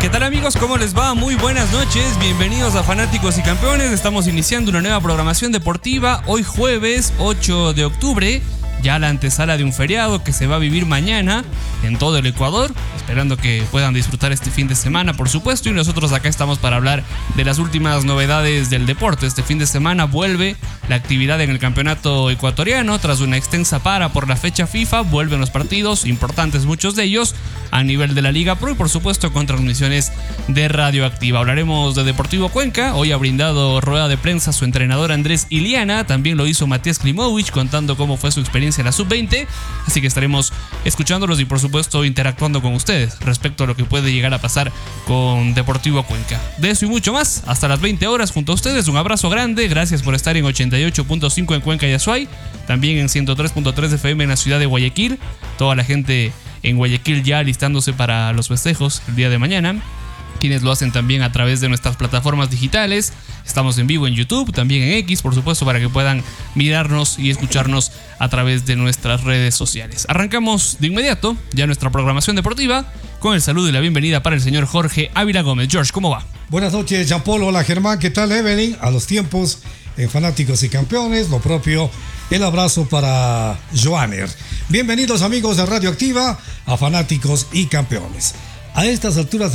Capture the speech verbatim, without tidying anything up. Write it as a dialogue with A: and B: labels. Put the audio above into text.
A: ¿Qué tal, amigos? ¿Cómo les va? Muy buenas noches, bienvenidos a Fanáticos y Campeones. Estamos iniciando una nueva programación deportiva hoy jueves ocho de octubre, ya la antesala de un feriado que se va a vivir mañana en todo el Ecuador, esperando que puedan disfrutar este fin de semana, por supuesto, y nosotros acá estamos para hablar de las últimas novedades del deporte. Este fin de semana vuelve la actividad en el campeonato ecuatoriano, tras una extensa para por la fecha FIFA, vuelven los partidos, importantes muchos de ellos, a nivel de la Liga Pro y por supuesto con transmisiones de Radioactiva. Hablaremos de Deportivo Cuenca, hoy ha brindado rueda de prensa su entrenador Andrés Iliana, también lo hizo Matías Klimovic contando cómo fue su experiencia en la sub veinte, así que estaremos escuchándolos y por supuesto interactuando con ustedes respecto a lo que puede llegar a pasar con Deportivo Cuenca. De eso y mucho más, hasta las veinte horas junto a ustedes, un abrazo grande, gracias por estar en ochenta y ocho punto cinco en Cuenca y Azuay, también en ciento tres punto tres F M en la ciudad de Guayaquil, toda la gente en Guayaquil ya alistándose para los festejos el día de mañana, quienes lo hacen también a través de nuestras plataformas digitales. Estamos en vivo en YouTube, también en X, por supuesto, para que puedan mirarnos y escucharnos a través de nuestras redes sociales. Arrancamos de inmediato ya nuestra programación deportiva con el saludo y la bienvenida para el señor Jorge Ávila Gómez. George, ¿cómo va?
B: Buenas noches, Jean-Paul. Hola, Germán. ¿Qué tal, Evelyn? A los tiempos en Fanáticos y Campeones, lo propio, el abrazo para Joaner. Bienvenidos, amigos de Radioactiva, a Fanáticos y Campeones. A estas alturas